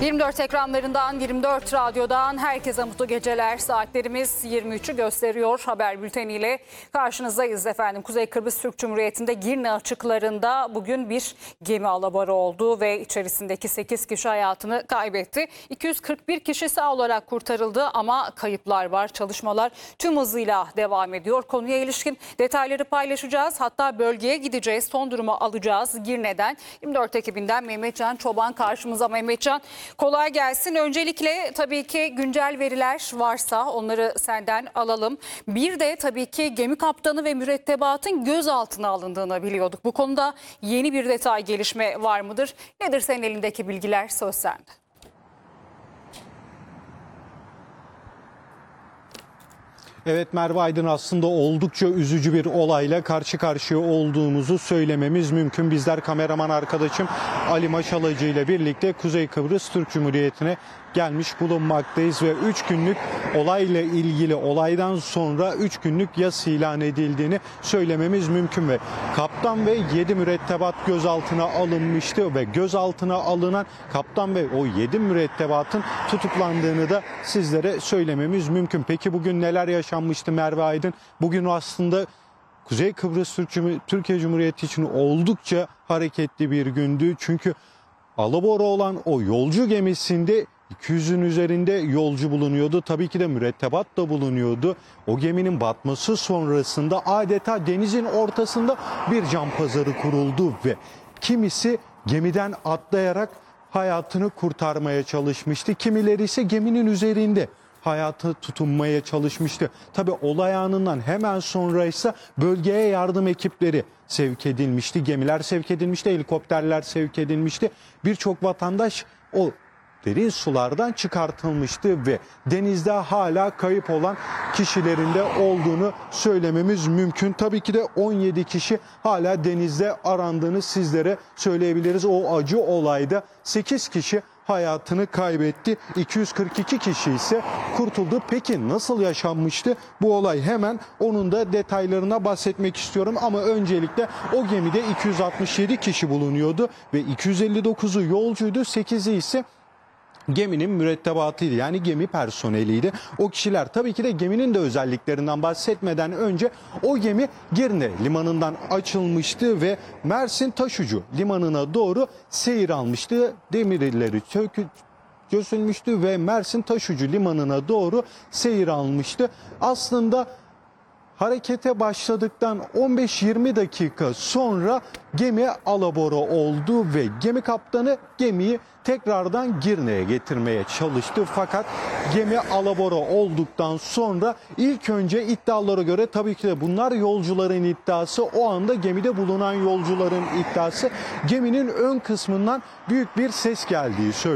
24 ekranlarından, 24 radyodan herkese mutlu geceler. Saatlerimiz 23'ü gösteriyor. Haber bülteniyle karşınızdayız efendim. Kuzey Kıbrıs Türk Cumhuriyeti'nde Girne açıklarında bugün bir gemi alabarı oldu ve içerisindeki 8 kişi hayatını kaybetti. 241 kişi sağ olarak kurtarıldı ama kayıplar var. Çalışmalar tüm hızıyla devam ediyor. Konuya ilişkin detayları paylaşacağız. Hatta bölgeye gideceğiz. Son durumu alacağız Girne'den. 24 ekibinden Mehmetcan Çoban karşımıza. Mehmetcan, kolay gelsin. Öncelikle tabii ki güncel veriler varsa onları senden alalım. Bir de tabii ki gemi kaptanı ve mürettebatın gözaltına alındığını biliyorduk. Bu konuda yeni bir detay, gelişme var mıdır? Nedir senin elindeki bilgiler? Söz sende. Evet Merve Aydın, aslında oldukça üzücü bir olayla karşı karşıya olduğumuzu söylememiz mümkün. Bizler kameraman arkadaşım Ali Maşalacı ile birlikte Kuzey Kıbrıs Türk Cumhuriyeti'ne gelmiş bulunmaktayız ve 3 günlük olayla ilgili, olaydan sonra 3 günlük yas ilan edildiğini söylememiz mümkün ve kaptan ve 7 mürettebat gözaltına alınmıştı ve gözaltına alınan kaptan ve o 7 mürettebatın tutuklandığını da sizlere söylememiz mümkün. Peki bugün neler yaşanmıştı Merve Aydın? Bugün aslında Kuzey Kıbrıs Türkiye Cumhuriyeti için oldukça hareketli bir gündü. Çünkü alabora olan o yolcu gemisinde 200'ün üzerinde yolcu bulunuyordu. Tabii ki de mürettebat da bulunuyordu. O geminin batması sonrasında adeta denizin ortasında bir can pazarı kuruldu ve kimisi gemiden atlayarak hayatını kurtarmaya çalışmıştı. Kimileri ise geminin üzerinde hayatı tutunmaya çalışmıştı. Tabii olay anından hemen sonra ise bölgeye yardım ekipleri sevk edilmişti. Gemiler sevk edilmişti, helikopterler sevk edilmişti. Birçok vatandaş o derin sulardan çıkartılmıştı ve denizde hala kayıp olan kişilerin de olduğunu söylememiz mümkün. Tabii ki de 17 kişi hala denizde arandığını sizlere söyleyebiliriz. O acı olayda 8 kişi hayatını kaybetti. 242 kişi ise kurtuldu. Peki nasıl yaşanmıştı bu olay? Hemen onun da detaylarına bahsetmek istiyorum ama öncelikle o gemide 267 kişi bulunuyordu ve 259'u yolcuydu, 8'i ise geminin mürettebatıydı, yani gemi personeliydi. O kişiler, tabii ki de geminin de özelliklerinden bahsetmeden önce o gemi Girne limanından açılmıştı ve Mersin Taşucu limanına doğru seyir almıştı. Demirleri çözülmüştü ve Mersin Taşucu limanına doğru seyir almıştı. Aslında harekete başladıktan 15-20 dakika sonra gemi alabora oldu ve gemi kaptanı gemiyi tekrardan Girne'ye getirmeye çalıştı. Fakat gemi alabora olduktan sonra ilk önce iddialara göre, tabii ki de bunlar yolcuların iddiası, o anda gemide bulunan yolcuların iddiası, geminin ön kısmından büyük bir ses geldiği söyleniyor.